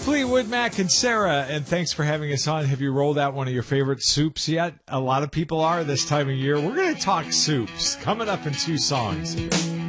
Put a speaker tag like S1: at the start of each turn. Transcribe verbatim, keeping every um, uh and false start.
S1: Fleetwood Mac and Sarah, and thanks for having us on. Have you rolled out one of your favorite soups yet? A lot of people are this time of year. We're going to talk soups coming up in two songs.